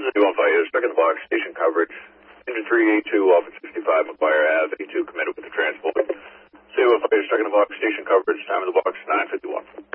is A1 Fire, stuck in the box, station coverage. Engine 382 off at 65 McGuire Ave, A2 committed with the transport. A1 Fire, stuck in the box, station coverage, time of the box 9:51.